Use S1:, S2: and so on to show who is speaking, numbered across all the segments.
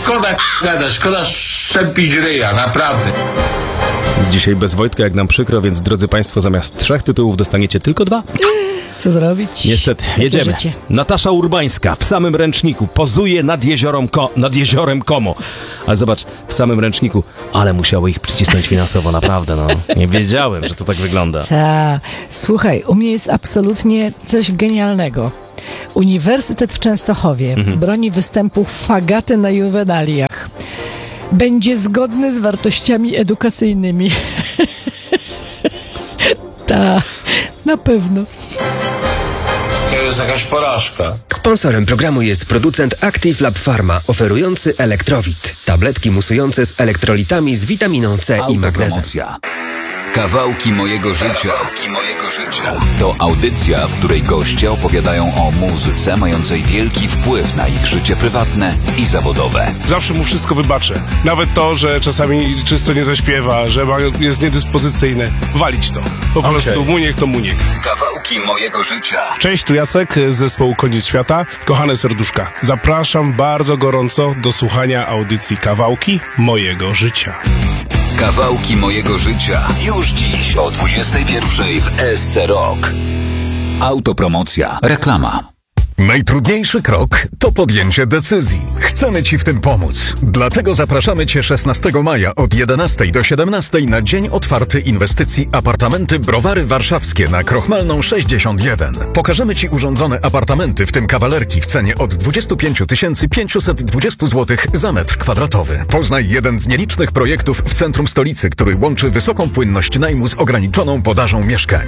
S1: szkoda gadać, szkoda szczepić ryja, naprawdę.
S2: Dzisiaj bez Wojtka, jak nam przykro, więc drodzy Państwo, zamiast 3 tytułów dostaniecie tylko 2.
S3: Co zrobić?
S2: Niestety, jedziemy.
S3: Życie.
S2: Natasza Urbańska w samym ręczniku pozuje nad jeziorem Como. Ale zobacz, w samym ręczniku, ale musiało ich przycisnąć finansowo, naprawdę, no. Nie wiedziałem, że to tak wygląda.
S3: Ta, słuchaj, u mnie jest absolutnie coś genialnego. Uniwersytet w Częstochowie broni występów Fagaty na Juwenaliach. Będzie zgodny z wartościami edukacyjnymi. Ta, na pewno.
S1: To jest jakaś porażka.
S4: Sponsorem programu jest producent Active Lab Pharma, oferujący Elektrowit. Tabletki musujące z elektrolitami z witaminą C i magnezem.
S5: Autopromocja. Kawałki mojego życia. Kawałki mojego życia. To audycja, w której goście opowiadają o muzyce mającej wielki wpływ na ich życie prywatne i zawodowe.
S6: Zawsze mu wszystko wybaczę. Nawet to, że czasami czysto nie zaśpiewa, że jest niedyspozycyjny. Walić to. Po prostu muniek to muniek.
S5: Kawałki mojego życia.
S6: Cześć, tu Jacek z zespołu Koniec Świata. Kochane serduszka, zapraszam bardzo gorąco do słuchania audycji Kawałki mojego życia.
S5: Kawałki mojego życia. Już dziś o 21:00 w SC Rock. Autopromocja. Reklama.
S7: Najtrudniejszy krok to podjęcie decyzji. Chcemy Ci w tym pomóc. Dlatego zapraszamy Cię 16 maja od 11 do 17 na dzień otwarty inwestycji Apartamenty Browary Warszawskie na Krochmalną 61. Pokażemy Ci urządzone apartamenty, w tym kawalerki w cenie od 25 520 zł za metr kwadratowy. Poznaj jeden z nielicznych projektów w centrum stolicy, który łączy wysoką płynność najmu z ograniczoną podażą mieszkań.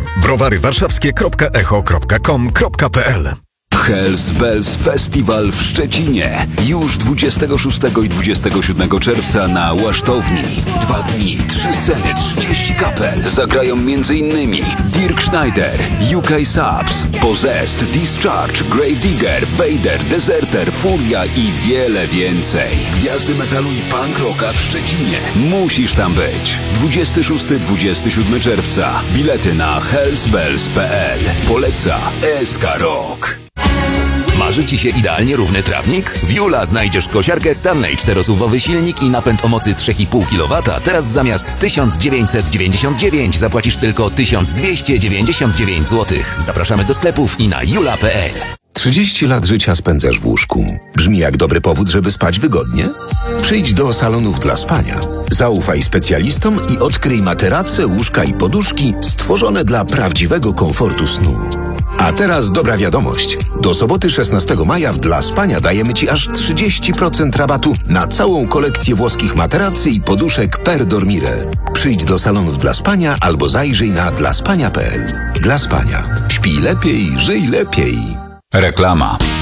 S7: browarywarszawskie.echo.com.pl
S5: Hells Bells Festival w Szczecinie. Już 26 i 27 czerwca na Łasztowni. 2 dni, 3 sceny, 30 kapel. Zagrają m.in. Dirk Schneider, UK Subs, Possessed, Discharge, Gravedigger, Vader, Deserter, Furia i wiele więcej. Gwiazdy metalu i punk rocka w Szczecinie. Musisz tam być. 26-27 czerwca. Bilety na hellsbells.pl. Poleca SK Rock.
S8: Marzy Ci się idealnie równy trawnik? W Jula znajdziesz kosiarkę Stanley, 4-suwowy silnik i napęd o mocy 3,5 kW. Teraz zamiast 1999 zapłacisz tylko 1299 zł. Zapraszamy do sklepów i na jula.pl.
S9: 30 lat życia spędzasz w łóżku. Brzmi jak dobry powód, żeby spać wygodnie? Przyjdź do salonów dla spania. Zaufaj specjalistom i odkryj materace, łóżka i poduszki stworzone dla prawdziwego komfortu snu. A teraz dobra wiadomość. Do soboty 16 maja w Dla Spania dajemy Ci aż 30% rabatu na całą kolekcję włoskich materacy i poduszek per dormire. Przyjdź do salonów Dla Spania albo zajrzyj na dlaspania.pl. Dla Spania. Śpij lepiej, żyj lepiej.
S5: Reklama.